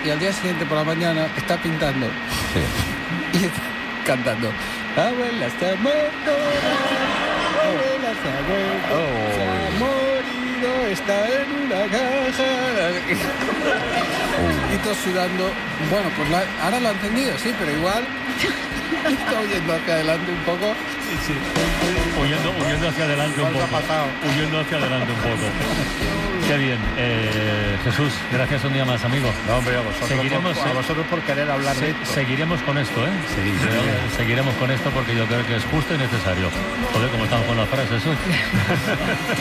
y al día siguiente por la mañana está pintando. Sí. Y está cantando. Abuela se ha muerto, abuela se ha muerto, se ha morido, está en una caja. Y todos sudando. Bueno, pues ahora lo ha encendido, sí, pero igual está huyendo hacia adelante un poco. Sí. Huyendo hacia adelante un poco. Huyendo hacia adelante un poco. Qué bien. Jesús, gracias un día más, amigo. No, hombre, a vosotros por querer hablar de esto. Seguiremos con esto, ¿eh? Sí. Seguiremos con esto porque yo creo que es justo y necesario. Joder, ¿cómo estamos con las frases hoy?